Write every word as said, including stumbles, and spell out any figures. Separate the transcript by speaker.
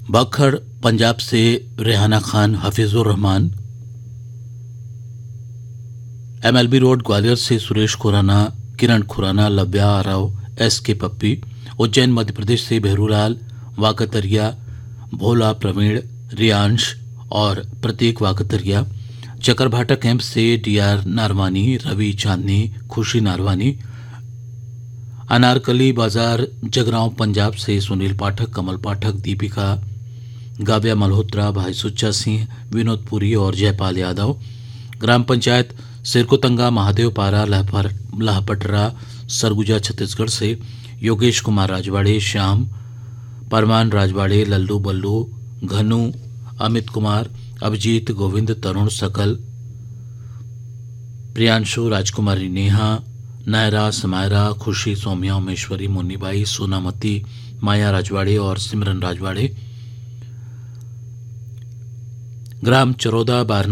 Speaker 1: बखड़ पंजाब से रेहाना खान Hafeezur Rahman, MLB road Gwalior से सुरेश खुराना, किरण Khurana, Lavya Aarav, S के पप्पी, उज्जैन मध्य प्रदेश से भेरूलाल, वाकतरिया, भोला प्रवीण, रियांश और प्रतीक वाकतरिया, चकरभाटा कैंप से डीआर नारवानी, रवि चांदनी, खुशी नारवानी, अनारकली बाजार जगरांव पंजाब से सुनील पाठक, कमल पाठक, दीपिका, गाव्या मल्होत्रा, भाई सुच्चा सिंह, विनोद पुरी और जयपाल यादव। ग्राम पंचायत सिरकोतंगा महादेव पारा लहपर लाहपटरा सरगुजा छत्तीसगढ़ से योगेश कुमार राजवाड़े, श्याम परमान राजवाड़े, लल्लू बल्लू, घनु, अमित कुमार, अभिजीत, गोविंद, तरुण, सकल, प्रियांशु, राजकुमारी, नेहा, नायरा, समायरा, खुशी, सौम्या, उमेश्वरी, मुन्नीबाई, सोनामती, माया राजवाड़े और सिमरन राजवाड़े। ग्राम चरौदा बारना